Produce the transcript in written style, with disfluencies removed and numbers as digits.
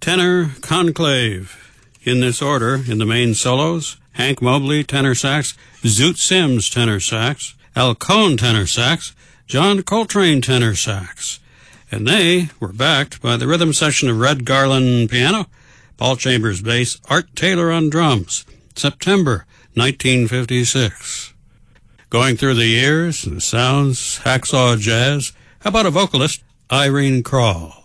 Tenor Conclave. In this order, in the main solos, Hank Mobley, tenor sax, Zoot Sims, tenor sax, Al Cohn, tenor sax, John Coltrane, tenor sax. And they were backed by the rhythm section of Red Garland piano, Paul Chambers bass, Art Taylor on drums, September 1956. Going through the years, the sounds, hacksaw jazz, how about a vocalist, Irene Krall?